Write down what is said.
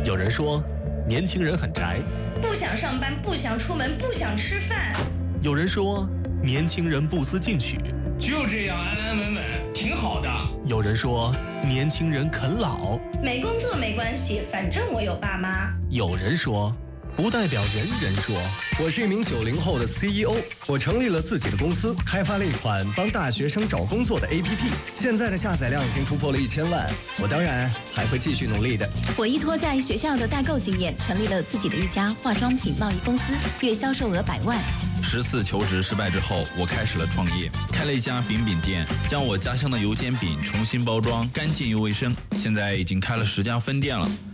有人说，年轻人很宅， 不想上班，不想出门，不想吃饭。 有人说，年轻人不思进取， 就这样安安稳稳，挺好的。 有人说，年轻人啃老， 没工作没关系，反正我有爸妈。 有人说，不代表人人说。 我是一名90后的 CEO， 我成立了自己的公司，开发了一款帮大学生找工作的 APP， 现在的下载量已经突破了1000万。我当然还会继续努力的。 我依托在学校的代购经验，成立了自己的一家化妆品贸易公司，月销售额100万。 10次求职失败之后，我开始了创业，开了一家饼饼店，将我家乡的油煎饼重新包装，干净又卫生。现在已经开了10家分店了。